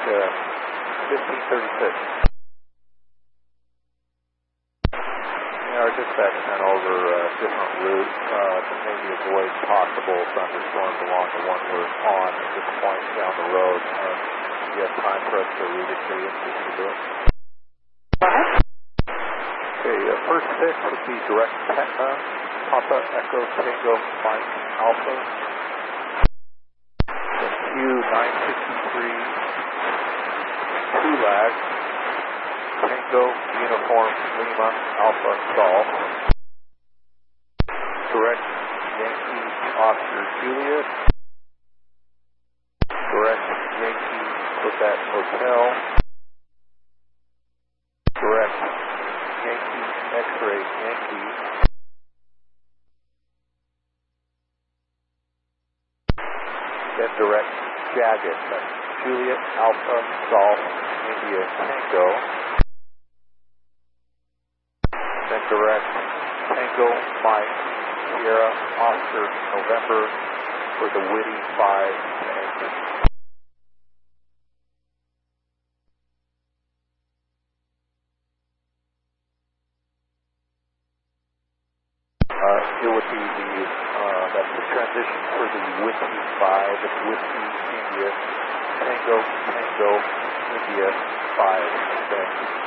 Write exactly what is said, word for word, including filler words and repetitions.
uh, fifteen thirty-six. Yeah, our dispatch sent over a different route uh, to maybe avoid possible thunderstorms along the one we're on at this point down the road. Uh, do you have time for us to read it to you so you can do it? Okay, uh, first fix would be direct Petna, Papa Echo Tango Mike Alpha. Then Q nine sixty-three, two lag, Tango Uniform Lima Alpha Golf. Direct Yankee Oscar Juliet. Direct Yankee Quebec Hotel. Direct Yankee X-Ray Yankee. Then direct Jagged, that's Juliet Alpha Golf India Tango. Then direct Tango Mike Sierra Oscar November for the Whitty five to exit. Uh, it would be the, uh, that's the transition for the Whitty five, it's Whiskey India, Tango, Tango, India five, then